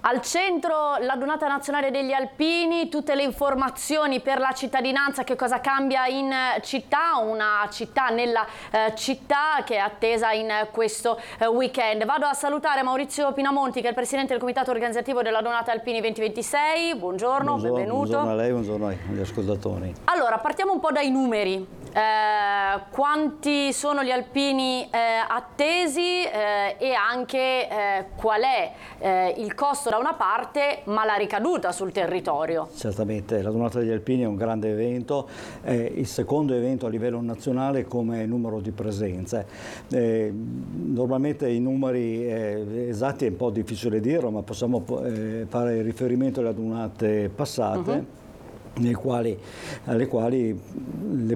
Al centro l'Adunata Nazionale degli Alpini, tutte le informazioni per la cittadinanza, che cosa cambia in città, una città nella città che è attesa in questo weekend. Vado a salutare Maurizio Pinamonti, che è il Presidente del Comitato Organizzativo dell'Adunata Alpini 2026. Buongiorno, benvenuto. Buongiorno a lei, buongiorno agli ascoltatori. Allora, partiamo un po' dai numeri. Quanti sono gli alpini attesi e anche qual è il costo da una parte ma la ricaduta sul territorio? Certamente l'Adunata degli Alpini è un grande evento, è il secondo evento a livello nazionale come numero di presenze. Normalmente i numeri esatti è un po' difficile dirlo, ma possiamo fare riferimento alle adunate passate. Alle quali le